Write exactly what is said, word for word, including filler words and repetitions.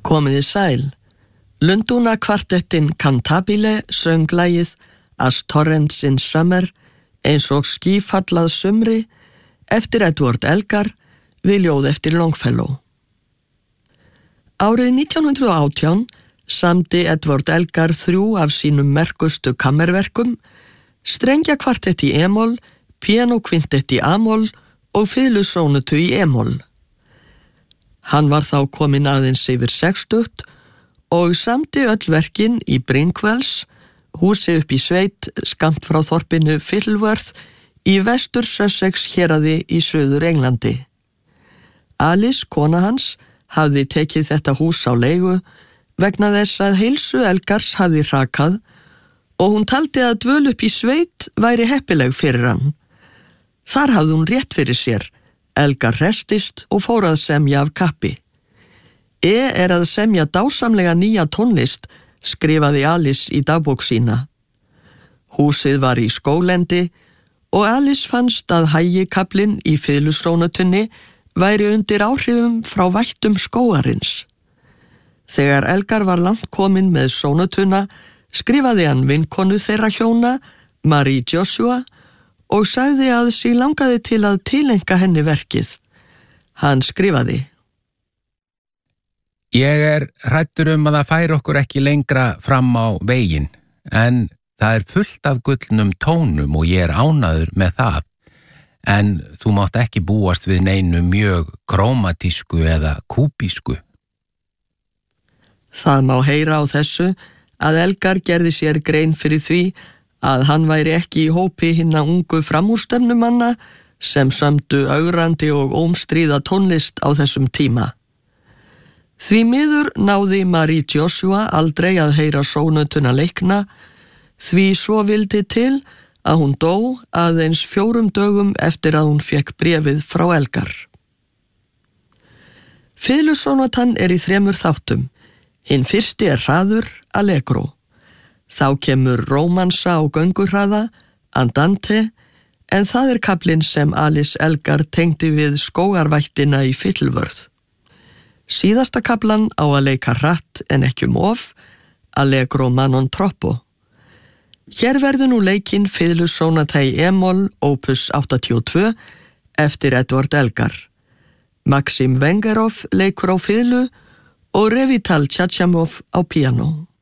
Komiði sæl. Lundúna kvartettin Cantabile söng lagið As Torrents in Summer eins og skýfallað sumri eftir Edward Elgar við ljóð eftir Longfellow. Árið nítján hundrað og átján samdi Edward Elgar þrjú af sínum merkustu kammerverkum, strengjakvartett í e-moll, píanókvintett í a-moll og fiðlusónutu í e-moll. Hann var þá kominn aðeins yfir sextugt og samdi öll verkin í Brinkwells, húsi upp í sveit skammt frá þorpinu Fiddleworth í vestur Sussex héraði í Suður Englandi. Alice, kona hans, hafði tekið þetta hús á leigu vegna þess að heilsu Elgars hafði hrakað og hún taldi að dvöl upp í sveit væri heppileg fyrir hann. Þar hafði hún rétt fyrir sér. Elgar restist og fór að semja af kappi. E er að semja dásamlega nýja tónlist, skrifaði Alice í dagbók sína. Húsið var í skóglendi og Alice fannst að hægikablinn í fiðlusónutunni væri undir áhrifum frá vættum skógarins. Þegar Elgar var langt kominn með sónutuna, skrifaði hann vinkonu þeirra hjóna, Marie Joshua, og sagði að sig langaði til að tilenka henni verkið. Hann skrifaði: Ég er hræddur um að það færi okkur ekki lengra fram á veginn, en það er fullt af gullnum tónum og ég er ánægður með það, en þú mátt ekki búast við neinu mjög krómatísku eða kúbísku. Það má heyra á þessu að Elgar gerði sér grein fyrir því að hann væri ekki í hópi hinna ungu framúrstefnumanna sem sömdu ögrandi og ómstríða tónlist á þessum tíma. Því miður náði Marie Joshua aldrei að heyra sónutuna leikna, því svo vildi til að hún dó aðeins fjórum dögum eftir að hún fékk bréfið frá Elgar. Fiðlusónatan er í þremur þáttum. Hinn fyrsti er hraður, allegro. Þá kemur rómansa á göngurhraða, andante, en það er kaflinn sem Alice Elgar tengdi við skógarvættina í Fiddleworth. Síðasta kaflan á að leika hratt en ekki um of, allegro manon troppo. Hér verður nú leikinn fiðlusónata í e-moll opus áttatíu og tvö eftir Edward Elgar. Maxim Vengerov leikur á fiðlu og Revital Tjatjamov á píanó.